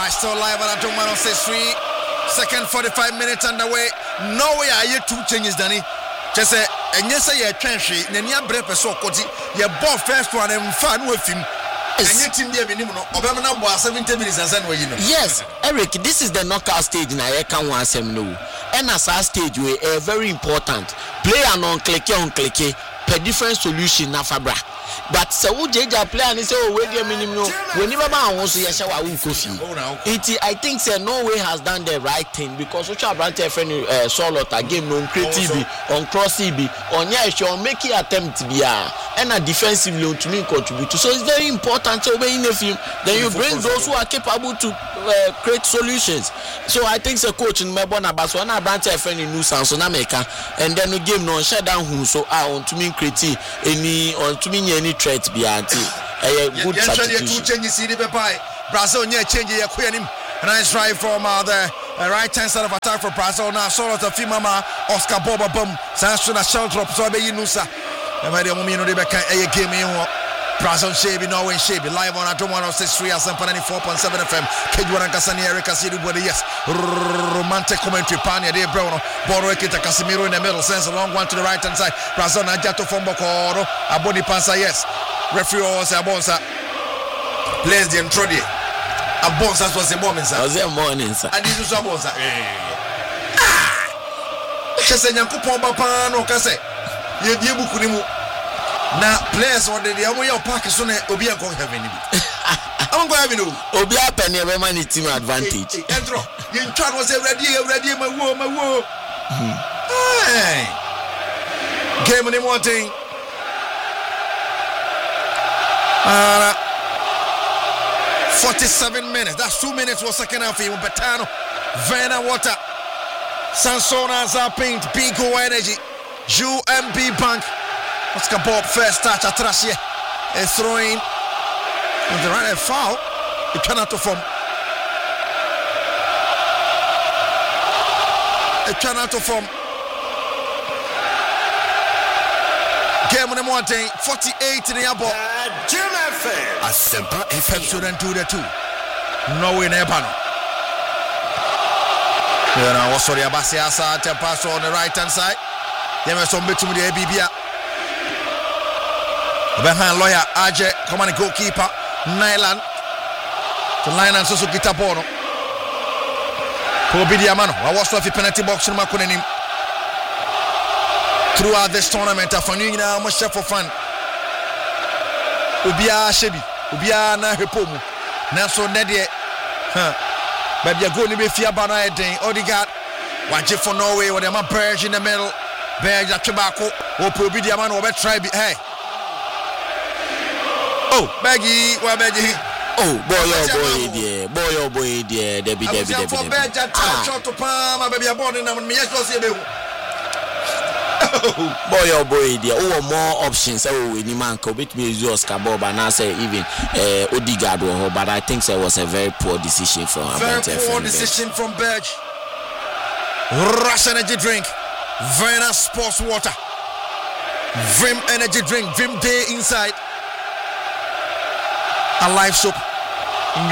Right, still live at Adom 106.3. Second 45 minutes underway. Norway are here 2 changes, Danny. Just say, and yes, I had Transhi, and you break a so cotty. You bought first one and fun with him. Yes, Eric, this is the knockout stage in Ayeka 1 and as our stage we are very important. Play an on clicky per different solution na fabra. But so Jaja play and say, oh, wait a minimum. Whenever I want to yes, I think Norway has done the right thing because which are brand friend solo game no creative on cross CB on yes, you make it attempt to be and a defensively to me contribute. So it's very important to be in the film. Then you bring those who are capable to create solutions. So I think the coach in Melbourne Baswana brand friend in New South America and then the game no shut down who so on to me create any or to me any threat behind it. Good substitution. 2 changes in the Brazil near changing your queen. Nice drive from the right hand side of attack for Brazil. Now solo to Fimama Oscar Boba Bum Sansuna shell drop so be Nusa. And my Mumino Rebecca a game in Brazil Shaby, Norway Shaby, live on Adom 106.3 as 94.7 FM. Kedwan Kasani Erica City with yes. Romantic commentary Pania de Bruno. Borokita Casimiro in the middle, sends a long one to the right hand side. Brazil Najato from Bocoro, Aboni Pansa, yes. Referee Abonsa plays the introdi. Abonsa was the moment, sir. Was the morning, sir. And this is Abonsa. Chesenya Kupomba Pano Kase. Yebu Kurimu. Now, players or the Amoya Park is on Obia going to have any. I'm going to have Obia Penny money team advantage. Andrew, you try was ready, my war. Game on the one thing. 47 minutes. That's 2 minutes for second half. Betano, Vena Water, Sansona Zapaint, Bigo Energy, UMB Bank. Oscar Bob first touch at Trashie. A throwing. And the right foul. It cannot to form. Game on the morning, 48 in the airport. Asempa FM student to the 2. Norway Nebano. Now also the Abasiasa pass on the right hand side. There was some bit to the ABBA. Behind lawyer Aje, commanding goalkeeper Nyland. To line and Susu Gitabono. Kobidiamano. I was off the penalty box in Makunenim. Throughout this tournament, I'm now much for fun. Ubia Shebi, Ubia na Hepomu. Nanso Nedie. But you're going to be Fiabana Eden, Odegaard. Watch it for Norway, or they're my Berge in the middle. Berge at Tobacco, or Probidiamano, or try be. Hey. Oh, Baggy, what Baggy? Oh, boy, dear, Debbie. For Berge at shot to Palm, baby, I'm born in them. Boy, dear. Oh, more options. Oh, any man could be Oscar Bob and I say even Odegaard, but I think it was a very poor decision from Very poor decision from Berge. Rush energy drink. Vena Sports Water. Vim energy drink. Vim Day inside. A live soup. A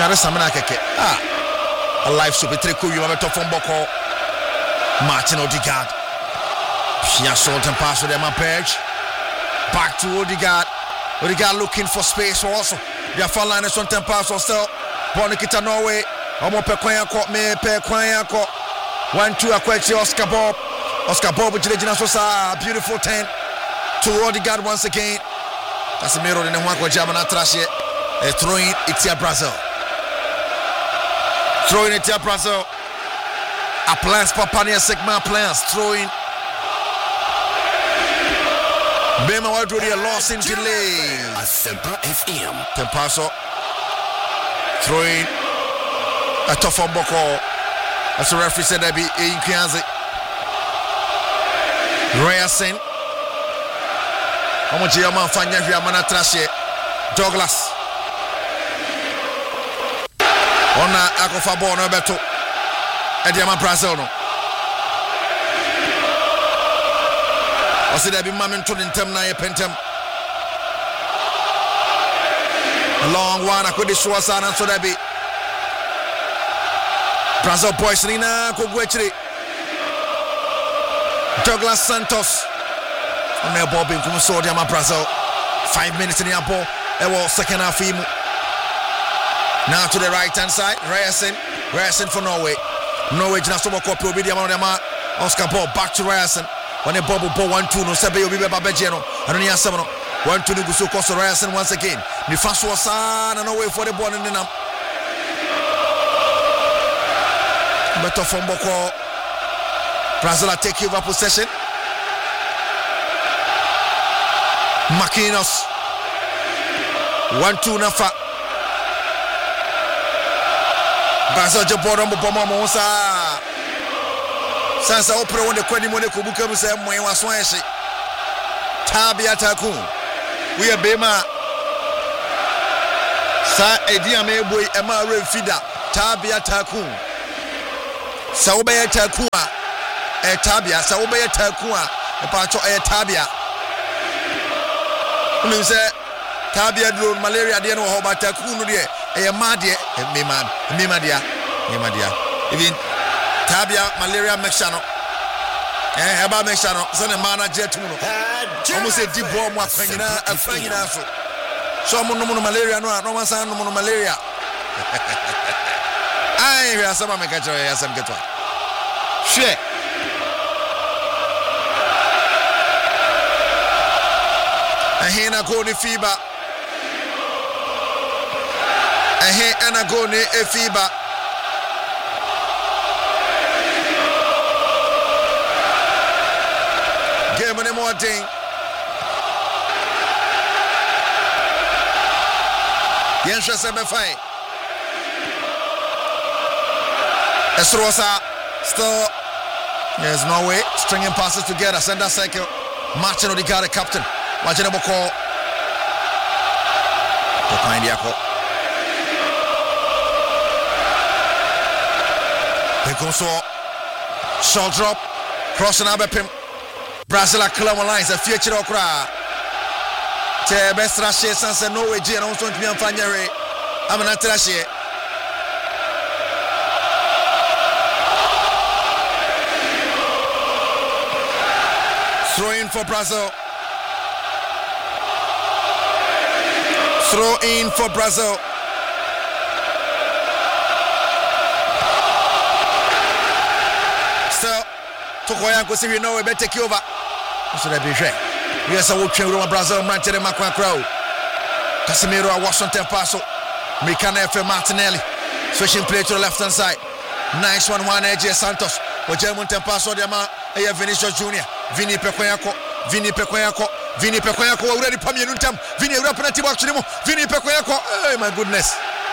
live soup. It's cool. You have a top from Boko. Martin Odegaard. She assault and pass with them on Berge. Back to Odegaard. Odegaard looking for space also. Their far line is on 10 pass or still. Bonikita Norway. Omo Pekwanya Court. Me Pekwanya Court. 1-2 Akwechi Oscar Bob. Oscar Bob with Legina Sosa. Beautiful 10. To Odegaard once again. That's a mirror in the one for Jamana Trashie. Throwing it here Brazil. Throwing it here Brazil. A plans Papania Sigma plans. Throwing. Bema Waduri a loss in delay. Asempa FM. Tempaso. Throwing. A tough on Boko. As the referee said, that be in Kianzi. Rayson. How much your man find your man Trashie? Douglas. Ona Akofa Bono Beto. Ediama Brazil no. I said there be Mamington in Tem na Pentem. A long one I could show us and so there be Brazil boys Nina Kogwechiri. Douglas Santos. On the ball being Kumusodiama Brazil. 5 minutes in the ball. It was second half. Now to the right hand side. Ryerson for Norway. Norway just over copy of the Oscar ball back to Ryerson. When the ball 1-2 no Sebe Obi Babejeno. I don't hear 7. 1-2 no Gusu Costa Ryerson once again. The first was and Norway for the ball in the nap. Better from Boko. Brazil take over possession. Marquinhos 1-2 Nafa. Brazil Jabon Bomba Monsa Sansa Opera on the Quadimone Kubuka Moy was Swanshi Tabia Takun. We are Bema Sa Edia Meboy Emma Refida Tabia Takun Saubaya Takua Tabia Saubaya Takua a part of Tabia. You say Tabia drone malaria de no hobata kunu de e madie memadia even Tabia malaria mexano eba mexano so ne mana jetu no almost say deep bomb afanyina so mo no malaria no no mansan no malaria ai we asama meka cho ya sam ketwa hwe Ahena go ni FIBA. Ahena go ni FIBA. Game any more thing. Yensha semi-fine. Esrosa still. There's no way. Stringing passes together. Send that cycle. Martin Odegaard, captain. Watching the call. Pekoso. Short drop. Crossing Abepim. Brazil are Kalama lines. A future okra. Te best rashe sanse no way. Jane also to be on Fanyere. I'm an atrashe. Throw in for Brazil. Throw in for Brazil. Still, Tokoya go see we know we better take over. So that be fair. Yes, I will train with Brazil, Manchester Macron crowd. Casemiro, Washington Paso. Mikana F. Martinelli. Switching play to the left hand side. Nice one, AJ Santos. German Tempaso, the man, Vinicius Junior. Vini Pekoyako. Vini Pekoyako already Pamianuntam. Vini Rapanati Bakchimo. Vini Pekoyako. Oh my goodness.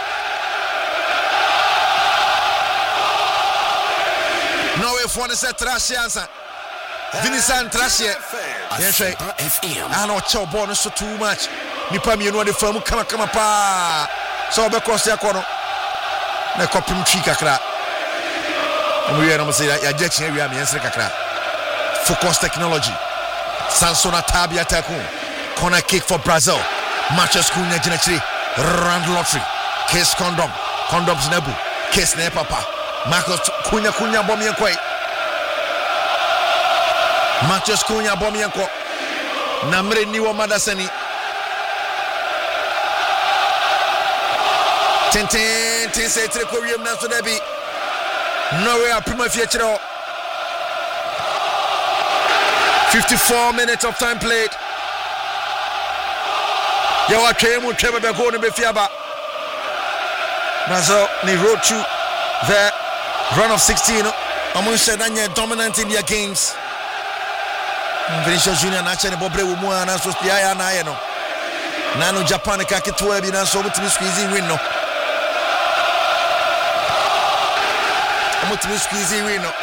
No way for the set Rashiansa. Vini San Trashia. Yes, I know Chow bonus so too much. Nipamiano the firm come pa. So because they are corner. Na copim chikakra. We are say that Jackson area me answer kakra. Focus technology. Sansona Tabia Takun. Corner kick for Brazil. Matches Cunha Genetri. Round lottery. Case condom. Condoms Nebu. Case ne papa. Marcos Cunha Bomianquay. Matches Cunha Bomianco. Namre Niwa Madasani. Ten say Tricorium Naso Debi. Nowhere prima future. 54 minutes of time played. Yawa Chemu Trevor Begoni Befiaba. Brazil ni road to the run of 16. Among Daniel dominant in their games. Vinicius Junior Nacha Bobre Umuana so Spia na yeno. Nano Japan Kakitwe bi na so mutimi squeeze win no. Mutimi squeeze win no.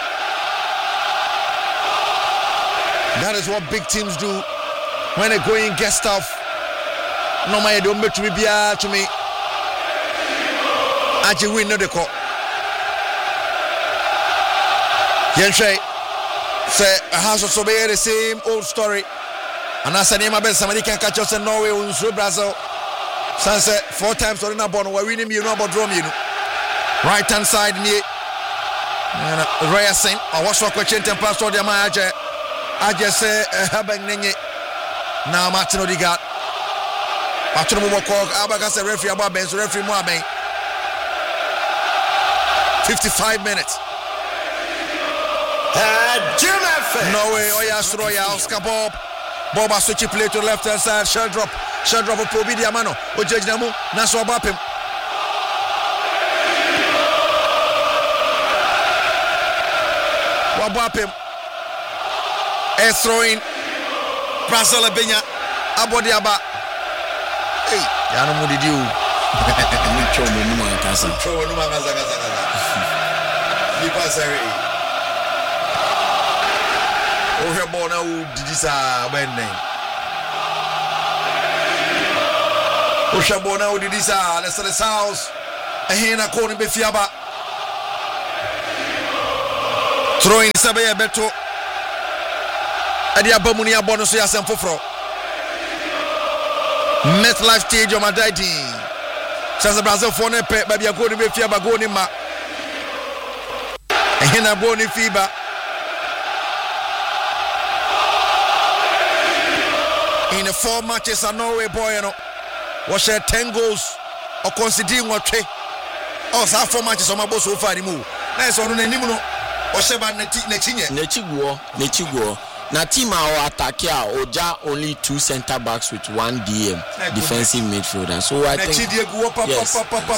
That is what big teams do when they go in get stuff. No my don't make to me to me. Aji win no the call. Yenshay say a house of Sobey the same old story. And as a name of somebody can catch us in Norway or in Brazil. Sunset 4 times or in a bond where winning you know about drum you. Right hand side near Racing, I was watching Temple Store. I just say, Habang now Martin Odegaard. After the moment, Abagas a referee about Benz, referee Moabe. 55 minutes. No way, Oyas Royal, Oscar Bob. Boba switch play to the left hand side, shell drop of Probidia Mano, Ojej Namu, Naso Bapim. Wabapim. Air throwing. Brazil Benya, Abodiaba. Hey, Yano Mudidu. Ohebona udidisa benne. Ohebona udidisa Leicester South. Ehina koni befiaba. Throwing Sabaya Beto. Adia Bamunia bonus ya semfofro. MetLife Stadium Adaidi. Sasa Brazil phone pe baby akoni befiaba goni ma. Ehina boni fiba. In the 4 matches, Norway boy, was 10 goals or considering what trade. Oh, 4 matches on my boss so far. Nice on the Nimuno or Seban Nechiguo. Na team our attack Oja only 2 center backs with 1 DM defensive midfielder. So I think yes.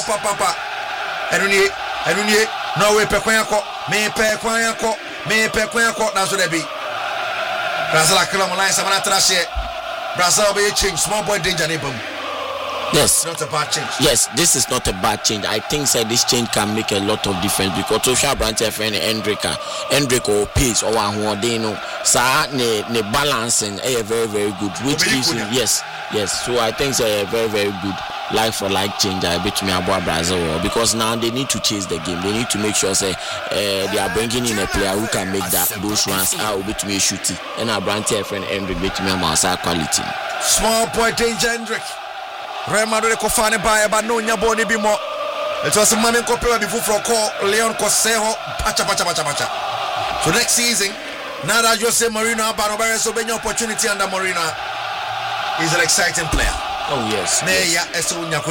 Norway Pequanco, me Pequanco, that's what they be. Brazil Kalamala, Samanatrashe. Brazil be a change, small boy danger neighbor. Yes, not a bad change. Yes, this is not a bad change. I think this change can make a lot of difference because Tosha Brandt and Hendrick or pace or one they know sa ne balancing a very good, which gives you yes. So I think it's a very good like for like change between about Brazil because now they need to chase the game. They need to make sure they are bringing in a player who can make those runs out between shooting and a Brandt and Hendrick between our quality. Small boy danger Hendrick. Real Madrid kofane baya ba no nya boni bi mo. It was a man ko play before for call Leon Cosejo pacha. So next season, now that Jose Mourinho Barobere so many opportunity under Mourinho is an exciting player. Oh yes. Yes.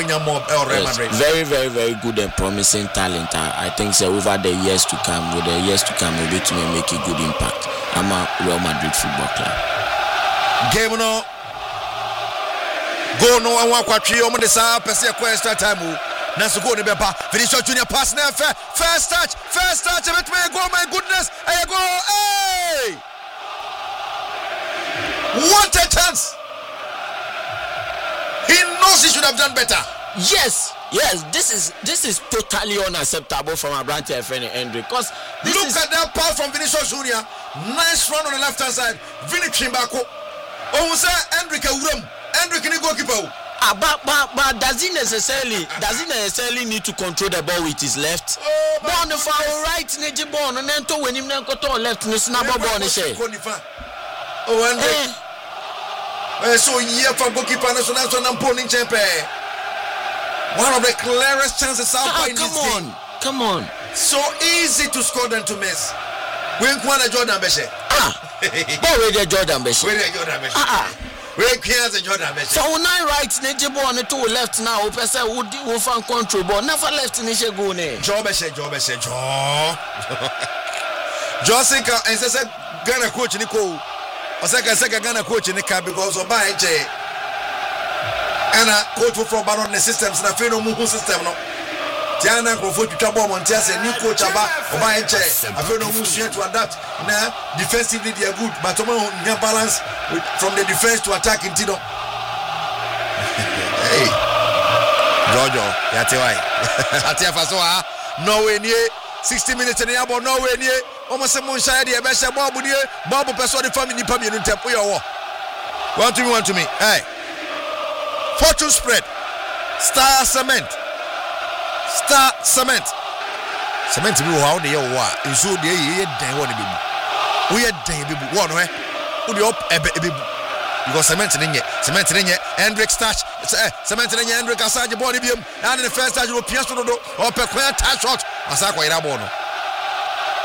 Very good and promising talent. I think so over the years to come, we'll be to make a good impact. I'm a Real Madrid Football Club. Game no. Go no one kwatwi omo de sa pese extra time na so go ne beba Vinicius Junior pass na first touch it may go, my goodness, I go, hey, what a chance. He knows he should have done better. Yes, this is totally unacceptable from Abrante and Hendrick because look at that pass from Vinicius Junior. Nice run on the left hand side. Vinicius Chimbako. Oh, sir, Hendrick can go keeper. But does he necessarily need to control the ball with his left? On the foul right, Neji ball, and then to when him to left, no snap ball on the share. Oh, and so yeah, for goalkeeper, national pulling champion. One of the clearest chances out in this game. Come on. So easy to score than to miss. When Kwana Jordan Beshe. Where Jordan Beshe? So now right, Nejibo on the 2 left now. Pesa would find control, but never left in the go ne. Josika and said Ghana coach Nico. Osaka Ghana coach Nika because of by J. Anna coach from Baron systems and a Feno system. No. Tiana go for to trouble Montes and new coach about by J. I feel no moves to adapt. Now defensively they are good, but no balance from the defense to attack in Tino. Hey, Jojo, that's why. Atiafasoa, nowhere near 60 minutes in the air, nowhere near. Almost a monshire, the best Bob near Bob Pesso, the family Pamian in Tempo. Want to me. Hey, fortune spread, Star Cement. Cement be how they are. You so they then what be. We are then be one way. Who the up because cement in here. Hendrick touch. Cement in here. Hendrick aside the body beam. And in the first touch, you will pierce to the or per touch shot. Asako Irabono.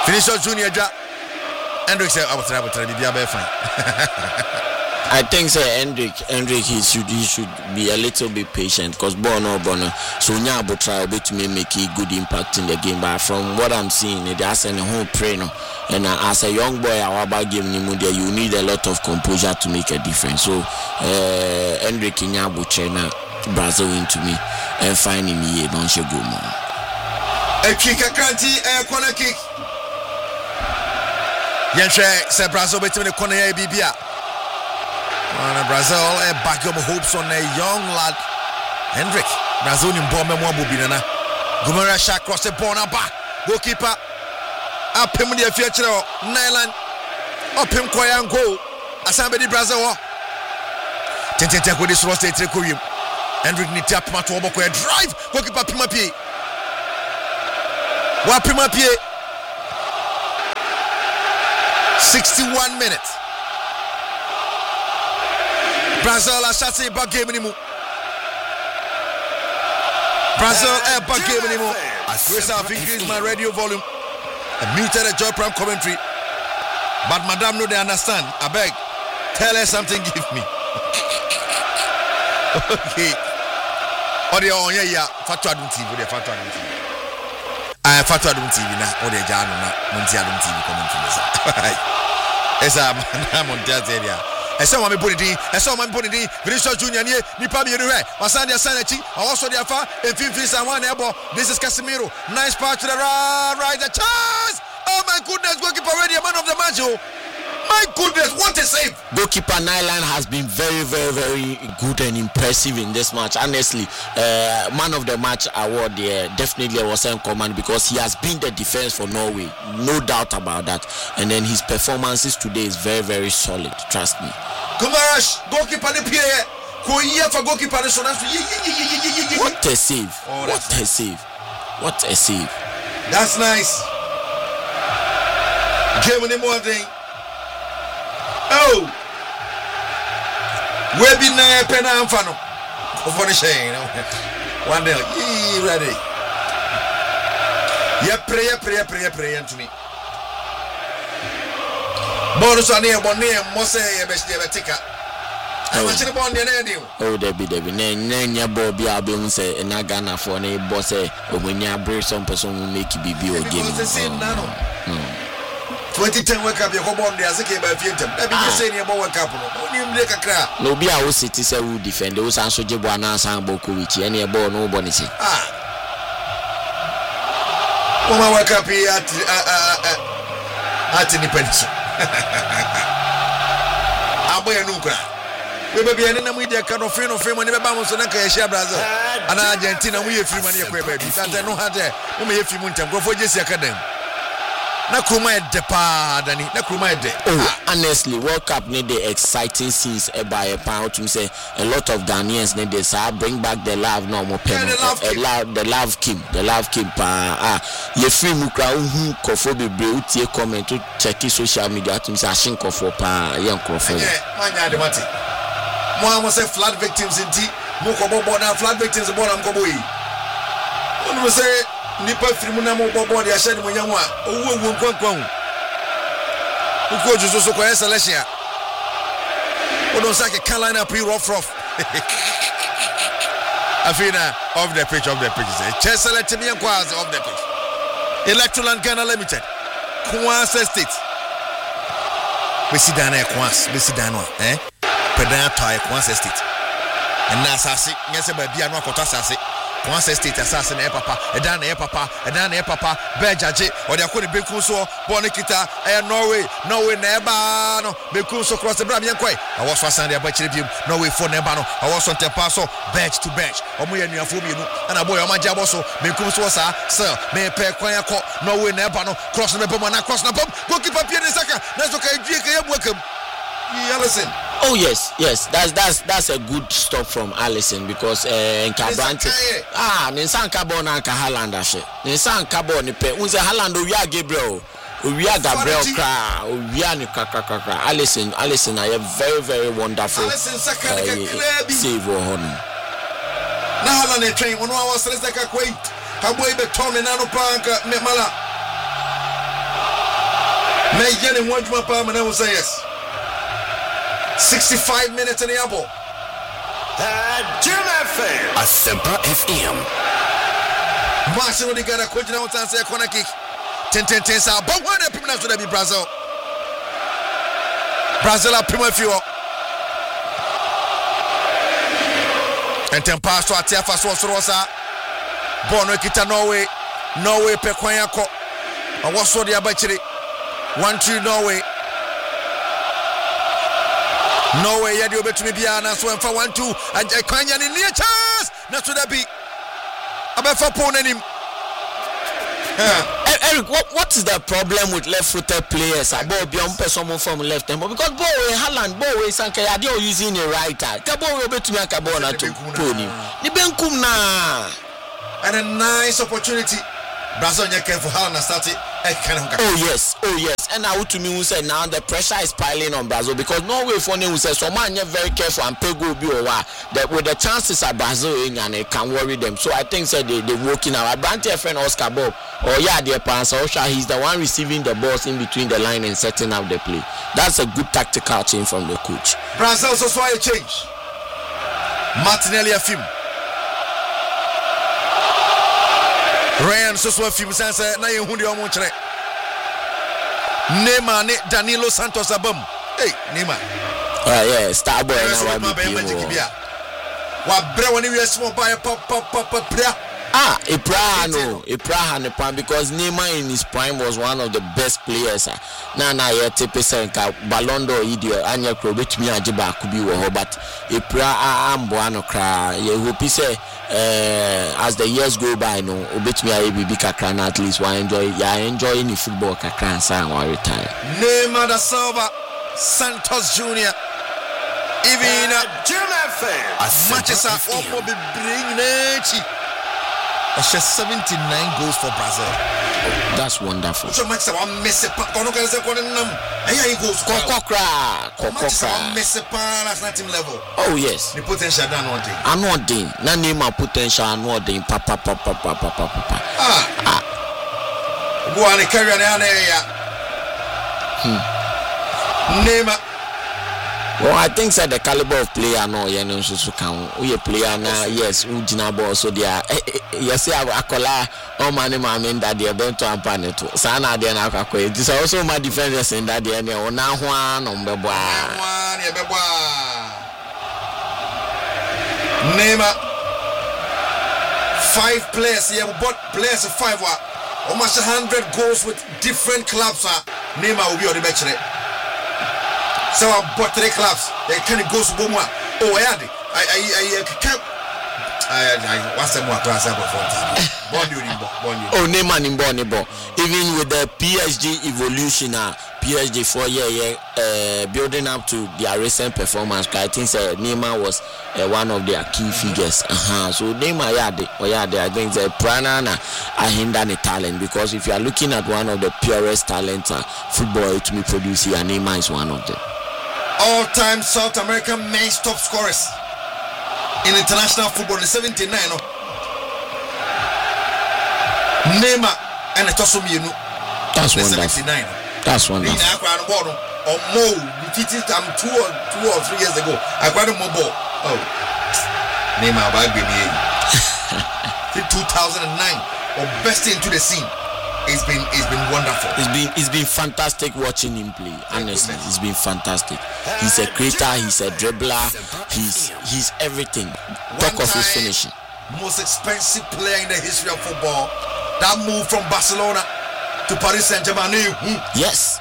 Vinicius Junior Hendrick said, I will try to be fine. I think Hendrick he should be a little bit patient because Bono so Nyabo try a bit to make a good impact in the game, but from what I'm seeing it has a whole prayer no. And as a young boy our game you need a lot of composure to make a difference. So Hendrick Nyabo China Brazil into me and finding me don't she go more. A kick a canty a corner kick. Yenche said Brazil between the corner Bibia. Brazil back up hopes on a young lad Hendrick. Brazil in bomb and Wabubina. Gumara shot cross the corner back. Goalkeeper up him with the future Nyland. Up him Koyan goal. Asambedi Brazil. Tente with this roster Kurium. Hendrick need tap Matuobo drive. Goalkeeper Pimapi. Wapimapi. 61 minutes. Brazil a shot back game anymore. Brazil a back game anymore. Grace have increased my radio volume. I muted the Joy Prime commentary. But madam no they understand. I beg. Tell her something, give me. Okay. Audio on yeah. Fatwa Adum TV. Fatwa Adum TV. Fatwa Adum TV na. Audio jano na. Monti Adum TV commentary. Esa madam on that area. Esa wa me bonidi, Vinicius Junior nie nipa bi enu he. Wasande asanechi, awoso de afa, enfimfin Samuel Ebo. This is Casemiro. Nice pass to the right, the chance. Oh my goodness, goalkeeper already a man of the match. Oh. My goodness, what a save! Goalkeeper Nyland has been very, very, very good and impressive in this match. Honestly, man of the match award there definitely was in command because he has been the defense for Norway, no doubt about that. And then his performances today is very, very solid. Trust me. Kumarash, goalkeeper the player. For goalkeeper the What a save! Oh, what a save! What a save! That's nice. Game in the morning. Oh, we be na pena amfano. For the shame, one day, ready. Pray to me. Bonus on here, one name, Mose, Betika. Oh, Debbie, Nanya Bobby Album say, and Nagana for a boss, or when you bring some person who make you be a game. 2010 wake up your home on the Azaki by Vietnam. Let me just say about wake up. No be our city say who defend those and so Jebwana San Bokuichi, any about nobody say. Mama wake up here at Independence. Aboyanuka. We may be an enemy that kind of friend of fame and never bounce on a share Brazil. And Argentina, we have free money. I know how there. We may have few months go for Jesse Academy. Honestly, World Cup need the exciting scenes by a pound to say a lot of Ghanaians need this. Bring back the love no more pen. The love Kim. You free mukra who kofobi breuti comment to check social media to say ashin kofo pa young kofo. Manya de mati. Mo say flood victims in tea. Mo kobo na flood victims born am kobo yi. Onu say nipa firimu na mo bobo de ahye mo nyanwa owu kwankwan uko juzo so kwa selection odo sake can line up rough afina off the pitch say chess select me enquires off the pitch Electroland Ghana Limited Kwasa State besidana besidano pedan tie Kwasa State and na asase nyese ba bia no akota asase Kwasa State assassin papa papa bejaje or the akoni beku so bonikita Norway neba no beku so cross the bram yankoi I was for Sunday abachire bim Norway for neba no I was on tempa so bench to bench omo ya nuafo bi nu ana boy o maja boso beku so sa sir me pe kwan yakọ Norway neba no cross na bom na cross na bom goalkeeper pie ne saka na so ka edue ka yabuakam Allison. Oh yes, that's a good stop from Allison because Nkabrante Ninsan Kabo na Nka Haaland ashe. Ninsan Kabo ni pe unse Haaland owia Gabriel kra owia ni kaka Allison are very very wonderful save on. Na Haaland train ono wa stress ka kwai. Kabo ibe tone na no panka me mala. May Jenny want my palm and I will say yes. 65 minutes in the apple. Jim FM. Asempa FM. Marshall the guy that quit now and say corner kick. 10 sa but when the people should be Brazil. Brazil are primo few. And 10 pass to Atiafa Rosa. Bono kita Norway pe kwanyako. And what's so the abachiri 1-2 Norway. Norway yadi obetumi bia na so emfa 1-2 and kwanya ni near chance na so that be abefa pon anim. Eric, what is the problem with left-footed players? About beyond someone from left hand, because Bowe Haaland, Bowe Sanka, they are using a right hand. Kabo obetumi akabona to pony. Ni benkum na. And a nice opportunity. Brazil can for Haaland started. Oh yes. And now to me who said now the pressure is piling on Brazil because Norway for who says so man very careful and pay go be that with the chances at Brazil and it can worry them. So I think so they working out. Branty friend Oscar Bob dear parents he's the one receiving the balls in between the line and setting up the play. That's a good tactical change from the coach. Brazil also a change. Martinelli a film. Ryan so a film sense na ye hundi omo chere. Neymar ne Danilo Santos abam. Hey, Neymar. Yeah, star boy na wa be. Wa bre woni we small boy pop. Ibrahim because Neymar in his prime was one of the best players. Na ye tepe ka Ballon d'Or idio anya kro betumi ajiba akubi wo ho but Ibrahim ambo ano kra ye hope say as the years go by no obetumi aye bibi kakra na at least one enjoy the football kakra san wa retire. Neymar da Silva Santos Jr. Even Manchester will be bringing 79 goals for Brazil. That's wonderful. So much I miss it. National team level. Oh yes. The potential done one thing. Another thing. Na name a potential another thing. Papa. Go on the carry on the area. Neymar. Well, I think that the caliber of player no you know so can we player na yes ujina ball so dia yes akola o mani ma men that they been to ampane to sana dia na akwa it is also my defenders in that dia na ona ho an mbebo Neymar 5 players here but players 5 almost 100 goals with different clubs. Neymar will be on the bench today. So I bought 3 clubs. They kind of goes to Bomwa. Oh, I can't. What's the more class ever for? Oh, Neymar Nimbo. Even with the PSG evolution, PSG 4 year building up to their recent performance. I think Neymar was one of their key figures. So Neymar, I think the Pranana are hindering talent because if you are looking at one of the purest talents football to be produced here, Neymar is one of them. All-time South American men's top scorers in international football in 79. Neymar and Tosominu. That's wonderful. 79. That's wonderful. Or more, 2 or 3 years ago. I got him more ball. Oh, Neymar back baby. 2009 or best into the scene. It's been wonderful. It's been fantastic watching him play. Honestly, it's been fantastic. He's a creator, he's a dribbler, he's everything. Talk of his finishing. Most expensive player in the history of football. That move from Barcelona to Paris Saint-Germain. Yes.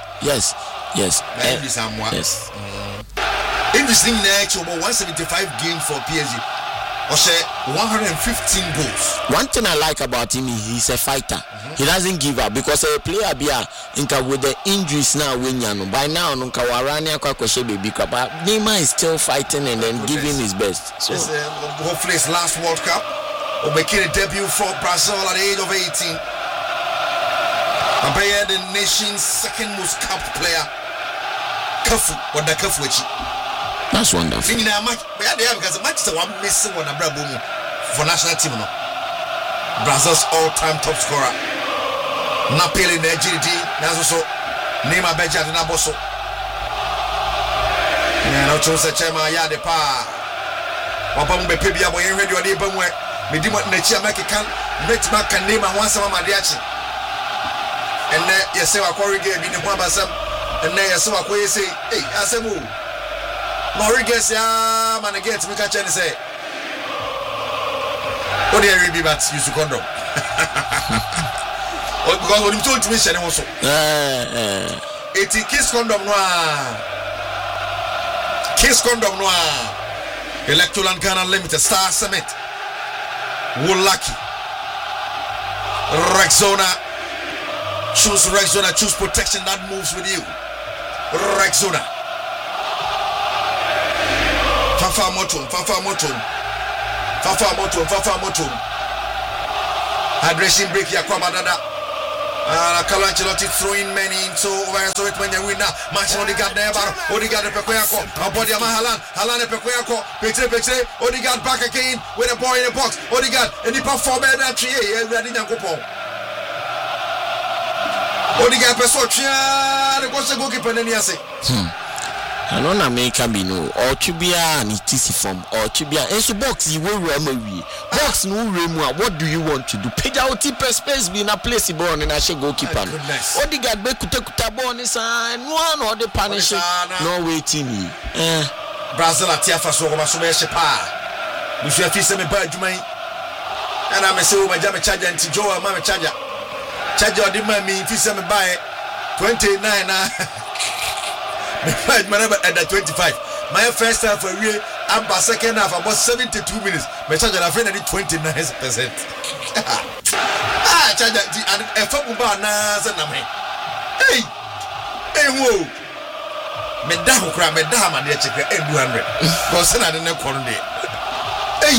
Interesting next over 175 games for PSG. 115 goals. One thing I like about him is he's a fighter. He doesn't give up because a player with the injuries now by now but Neymar is still fighting and then giving his best. So hopefully his last World Cup will make a debut for Brazil at the age of 18. Mbappe, the nation's second most capped player. That's wonderful. Because Manchester one missing one for national team. Brazil's all-time top scorer. Napoli, Nigeria, Nima Beja de Naboso. No chose Chema Yade Pa. Wapam be Pibia boy radio de Bamwe. Medimo Nachi American, Betma can name and once my diachi. And then you say, I quarry game in the Wabasam, and then you saw a say, hey, Asemu. Morigas, yeah, man, again to me catch and say, what do you be but use to condom? Because when you told to me, Shannon also. 80 kiss condom noir. Kiss condom noir. Electoral and Ghana Limited Star Summit. Woolaki. Rexona. Choose Rexona. Choose protection that moves with you. Rexona. Fafa Motum. Fafa Motum. Fafa Motum. Fafa Motum. Hydration break. Yakwama Dada. Carlo Ancelotti throwing many into where so it when you win now. Manchester Odegaard there, Odegaard the Pekoyako, Abodi Haaland, Haaland the Pekoyako, Petre, Odegaard back again with a ball in the box. Odegaard and the performer that tree, ready now go. Odegaard Pesotria, the goalkeeper and Yase. I don't know make a bino or to be an ETC form or to be a box you will remove box no remove. What do you want to do? Page out space be in a place born and I should goalkeeper. What the guy back to take tabon is and one or the punish no waiting me. Brazil at Tiafa so Shepa. We should have me by Jumay. And I'm a so my jam charger and Joe Mama charger. Charger the money if you send me by 29. At the 25. My first half for real, and by second half about 72 minutes. My charger I find 29%. Charger and a football nas and hey, whoa. Medaho cry, Medama, dear check 200. Because I didn't call day. Hey,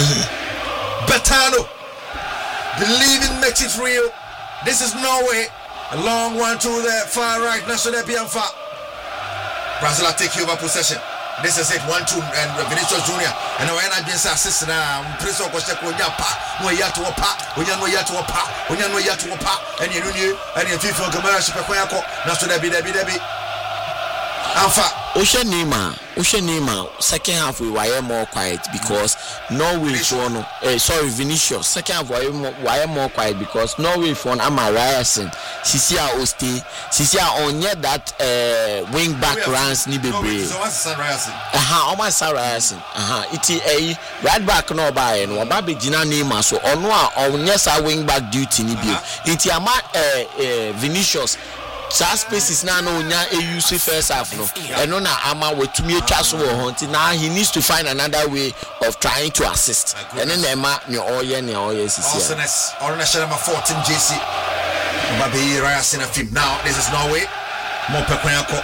Betano. Believing makes it real. This is Norway. A long one to the far right, National Bianfa. Brazil take over possession. This is it 1-2 and Vinicius Junior. And when I just assist now, Prince of Costa Coyapa, no yet to a pa, when you know yet to a pa, when you know yet to a pa, and you knew, and you feel for Gamara Shipakoyako, National Debbie. Alpha Oshanima, second half we were more quiet because Norway won. Vinicius. Second half we were more quiet because Norway won. Ama Ryerson, Sisia Oste, Sisia onye that wing back runs ni bebre. Almost Ryerson. Iti right back no by no babe jina nima so ono a onye sa wing back duty ni bio. Iti ama Vinicius. That space is now no use first half no. And no na ama wetumi etwa so wo ho. Now he needs to find another way of trying to assist. And then Emma ne oye sisi. Awesomeness. Orange number 14 JC. Baby Ryerson film. Now this is Norway. Mo Pekoyako.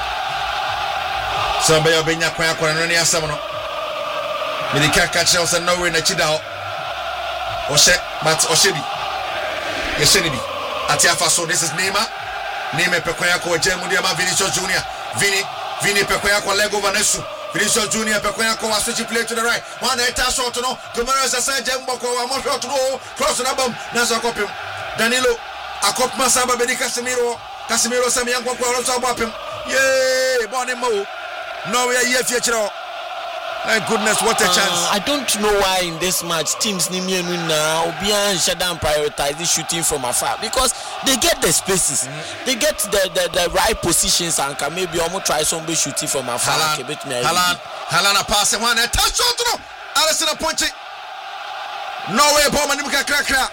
Somebody obenya Koyako na no asem no. Medika catch us Norway na chida ho. Oshe but Oshebi. Yeshedi. Atiafa so this is Neymar. Name Pekoyako Jemudiama Vinicius Junior. Vini Pekoyako leg over Nesu. Vinicius Junior Pekoyako was switching play to the right. One touch shot no. Gomero Sasa Jemboko one shot no. Cross the bomb. Nasa Kopim. Danilo Akopma Samba Bedi Casemiro Samianko also wapim. Yay, Bonimo. No way here future. My goodness, what a chance. I don't know why in this match teams Nimienu now Obian Shadan prioritize shooting from afar because they get the spaces. They get the right positions and can maybe almost try somebody shooting from afar. Haaland a pass one and touch shot no. Alisson a punch it. No way ball manimuka krakra.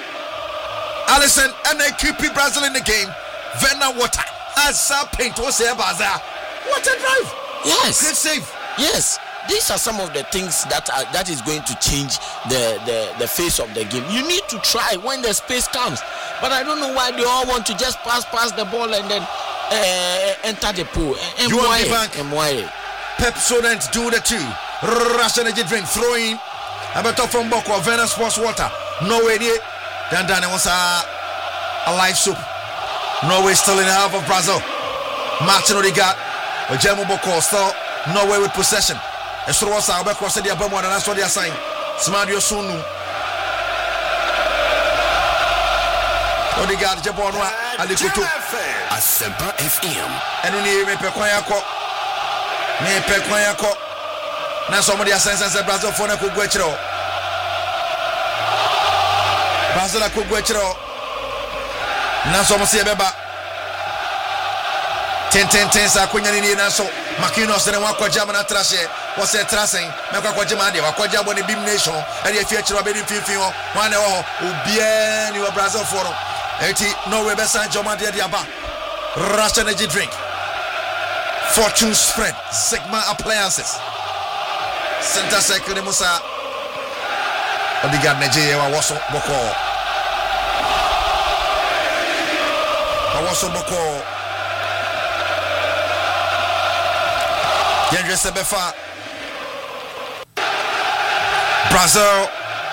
Alisson and they keep Brazil in the game. Venna Water as paint was here bazaar. What a drive. Yes. Great save. Yes. These are some of the things that is going to change the face of the game. You need to try when the space comes. But I don't know why they all want to just pass the ball and then enter the pool. You want the bank? Pep Sodent do the two. Russian energy drink, throwing. Abeto from Boko, Venus Sports Water. Norway near. Dan wants a live soup. Norway still in the half of Brazil. Martin Odegaard. Ojemo Boko still Norway with possession. Estro was our back was the Abamo and that's what they are saying. Smadio Sunu. Odegaard Jabonwa Alikoto Asempa FM. enu ni me pekwan yako na so mo dia sense Brazil for na kogu akiro Brazil kogu akiro na so mo se beba ten sa kunya ni na so Makinos ne wa kwaja na trashe wo se trasen me kwaja ma de wa kwaja bo ne bim nation e de fie akiro be di fifi ho wan e ho obia ni wa Brazil for no eti Norway be san joma de aba Russian energy drink Fortune Spread Sigma Appliances Center Circle Musa Odegaard Nigeria wa woso boko Yandre Sebefa Brazil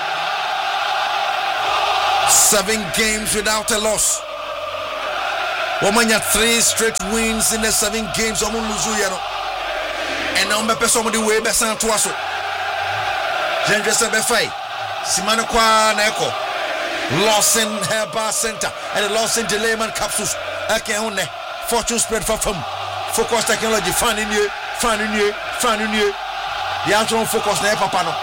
7 games without a loss. Womanya 3 straight wins in the 7 games. Omo luzu yano. And now me person mo di way be san to aso. Yandre Sebefa Simano kwa na eko. Lawson Herbal Center and the Lawson Delayman capsules. Okay, on Fortune Spread for fun. Focus technology fan in you. The answer focus na papa no.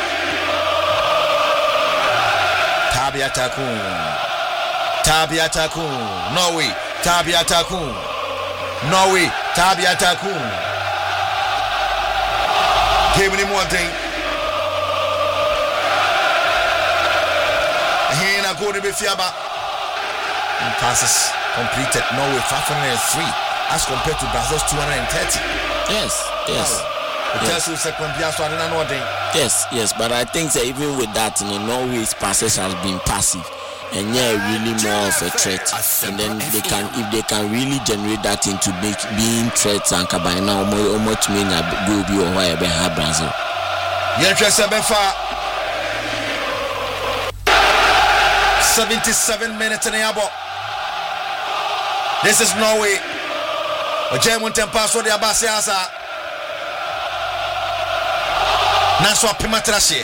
Tabiatakun. Norway. Tabiatakun. Give me more thing. Here na go to be fiaba. Passes completed. Norway 503 as compared to Brazil's 230. Yes. Yes, but I think that even with that, Norway's passes has been passive, and really more of a threat. And then if they can really generate that into being threats, and by now, almost mean a go be or why have Brazil. Yes, 77 minutes in the abo. This is Norway. A German tempaso de Abasiasa. Naso Pimatrashi.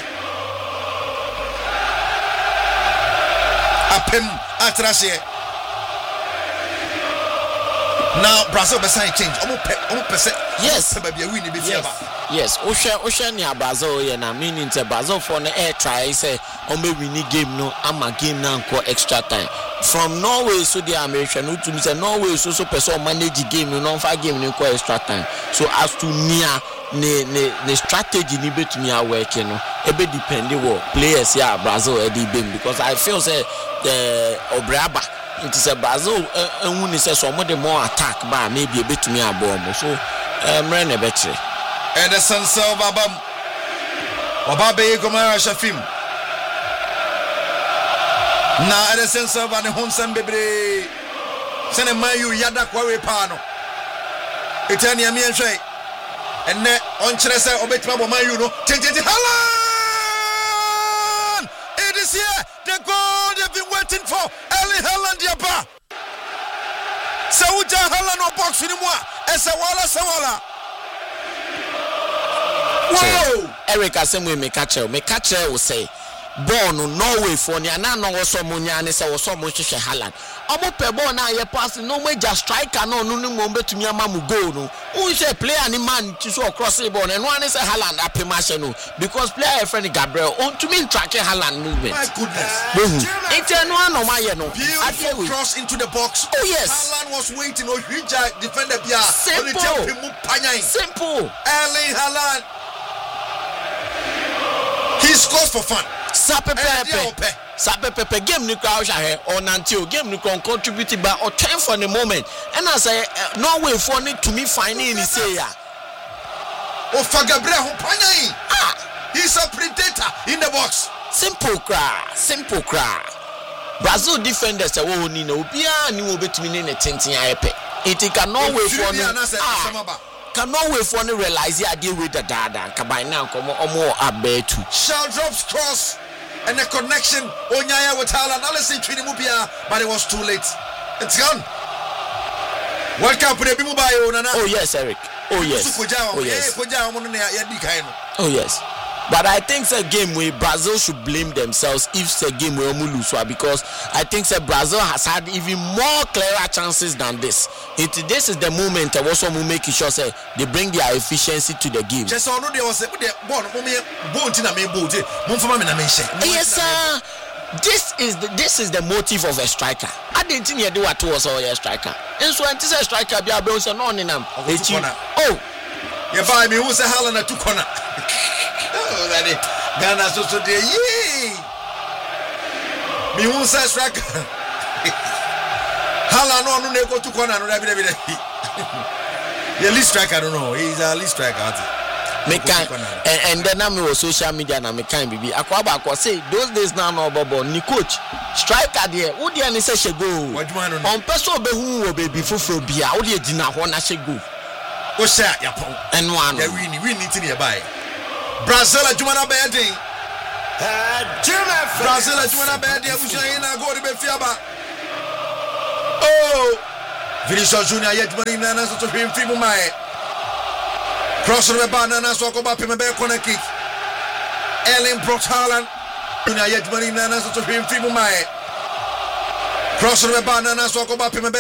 Apim Atrashi. Now Brazil beside change. Yes. Yes. Osha ni Brazil ye na meaning to Brazil for the air try say on be win game no ama game na nko extra time. From Norway so the American no to say Norway so person manage game no fa game no nko extra time. So as to near ne strategy ni betumi a work no e be depend wo players here Brazil e dey bem because I feel say Obraba it is a Brazil ehun ni say some of the more attack ba maybe e betumi a bomb so mre na betre Ederson Silva bam Obabe Gomara Shafim na Ederson Silva ne honsam bebre sene mayu yada kwawe pa no etania mi enhwe enne on chere say obetima bo mayu no tententi Haaland it is here the goal they've been waiting for Erling Haaland yaba Sauja Haaland no box ni mo ese wala Whoa! Eric Asemwe me catch will say ball no Norway for ni ana no so munya ne se wo so mo hwehwe Haaland omo pe ball na ye pass no major striker no mo betumi ama mu goal no who say player ni man to so cross the ball no ane say Haaland apema no because player friend Gabriel on to me track Haaland movement. My goodness. It's no normal ye no beautiful cross into the box. Oh yes, Haaland was waiting o hija defender bia on the simple Erling Haaland. He scores for fun. Sapepe game ni kwa here on until game ni kon contribute by or time for the moment and I say Norway for need to me finding in say ya o Gabriel ho panyan he's a predator in the box simple cry Brazil defenders say wo ni na obia ni wo betumi ne tenten ayepe it can Norway for no can Norway for no realize ya dey with the dada kabai na komo omo abetu shall drops cross and the connection Onyaya with Haaland listen to Mupia but it was too late. It's gone. World Cup with Oh yes, Eric. Oh yes. Oh yes. But I think the game where Brazil should blame themselves if the game where lose, because I think that Brazil has had even more clearer chances than this. This is the moment I also make sure say they bring their efficiency to the game. Just on the was Yes, sir. This is the motive of a striker. I didn't think you do what was all a striker. And so until a striker be able to know in them. Oh, you buy me who's a Haaland at 2 corner. Oh, that is Ghana so dear. Yee! Me who's a striker. Haaland no go 2 corner. The least striker, I don't know. He's a least striker. And then I'm on social media and I'm kind baby. Akwaba say those days now no bobo ni coach striker there. Who dey any say she go? On person be who baby fufu bia. Who dey dina ho na she go? O sha yapon. And one. Yeah, we need to nearby. Brazil Jumana Beding. Brazil Jumana Beding. Abushina go to Befiaba. Oh, Vinicius Junior yet money nana so to him fimu mai. Cross the banana so go back me be corner kick. Erling Haaland Junior yet money nana so to him fimu mai. Cross the banana so go back me